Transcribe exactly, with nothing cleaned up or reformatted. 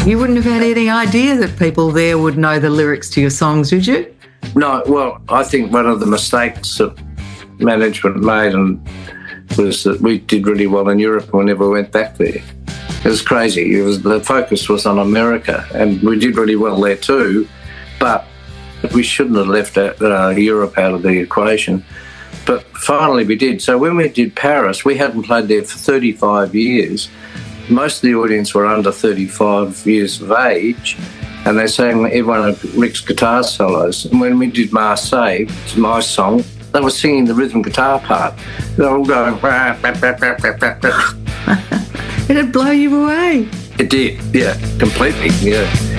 You wouldn't have had any idea that people there would know the lyrics to your songs, would you? No, well, I think one of the mistakes that management made and was that we did really well in Europe and we never went back there. It was crazy. It was, the focus was on America, and we did really well there too, but we shouldn't have left out, uh, Europe out of the equation. But finally we did. So when we did Paris, we hadn't played there for thirty-five years. Most of the audience were under thirty-five years of age, and they sang everyone of Rick's guitar solos. And when we did Marseille, it's my song, they were singing the rhythm guitar part. They were all going... It'd blow you away. It did, yeah, completely, yeah.